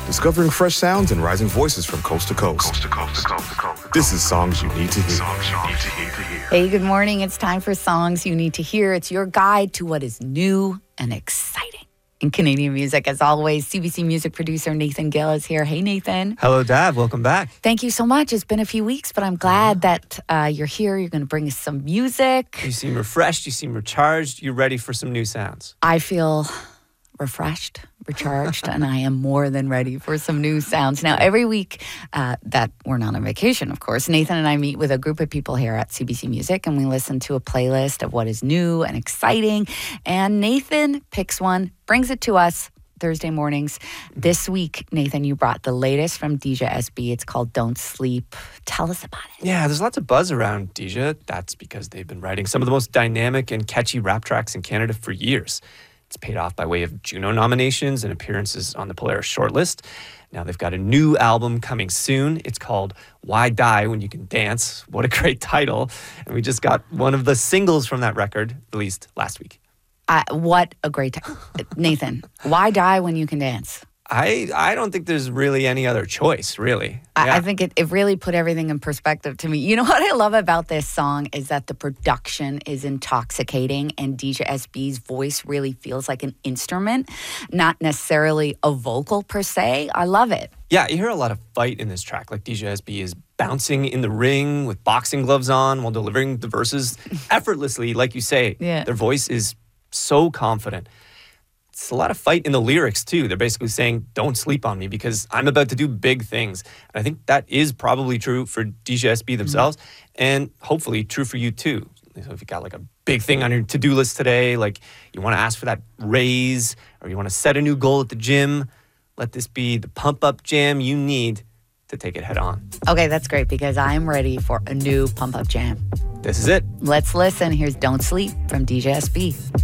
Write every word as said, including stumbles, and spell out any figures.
discovering fresh sounds and rising voices from coast to coast. Coast to coast, coast to coast. This is Songs You Need to Hear. Songs you need to hear. Hey, good morning. It's time for Songs You Need to Hear. It's your guide to what is new and exciting in Canadian music. As always, C B C music producer Nathan Gill is here. Hey, Nathan. Hello, Dad. Welcome back. Thank you so much. It's been a few weeks, but I'm glad that uh, you're here. You're going to bring us some music. You seem refreshed. You seem recharged. You're ready for some new sounds. I feel refreshed, recharged, and I am more than ready for some new sounds. Now, every week uh, that we're not on vacation, of course, Nathan and I meet with a group of people here at C B C Music, and we listen to a playlist of what is new and exciting. And Nathan picks one, brings it to us Thursday mornings. This week, Nathan, you brought the latest from Deja S B. It's called Don't Sleep. Tell us about it. Yeah, there's lots of buzz around Deja. That's because they've been writing some of the most dynamic and catchy rap tracks in Canada for years. It's paid off by way of Juno nominations and appearances on the Polaris shortlist. Now they've got a new album coming soon. It's called Why Die When You Can Dance. What a great title. And we just got one of the singles from that record released last week. Uh, what a great time. Nathan, why die when you can dance? I, I don't think there's really any other choice, really. I, Yeah. I think it, it really put everything in perspective to me. You know what I love about this song is that the production is intoxicating and Deja S B's voice really feels like an instrument, not necessarily a vocal per se. I love it. Yeah, you hear a lot of fight in this track. Like Deja S B is bouncing in the ring with boxing gloves on while delivering the verses effortlessly, like you say. Yeah. Their voice is so confident. It's a lot of fight in the lyrics, too. They're basically saying, don't sleep on me because I'm about to do big things. And I think that is probably true for Deja S B themselves mm-hmm. and hopefully true for you, too. So if you got like a big thing on your to-do list today, like you want to ask for that raise or you want to set a new goal at the gym, let this be the pump-up jam you need to take it head on. Okay, that's great because I'm ready for a new pump-up jam. This is it. Let's listen. Here's Don't Sleep from Deja S B.